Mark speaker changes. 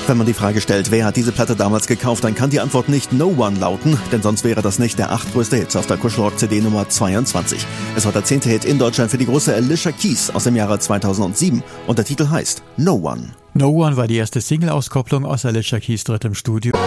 Speaker 1: Wenn man die Frage stellt, wer hat diese Platte damals gekauft, dann kann die Antwort nicht No One lauten, denn sonst wäre das nicht der 8. Hit auf der Kuschelrock-CD Nummer 22. Es war der 10. Hit in Deutschland für die große Alicia Keys aus dem Jahre 2007 und der Titel heißt No One.
Speaker 2: No One war die erste Single-Auskopplung aus Alicia Keys drittem Studio.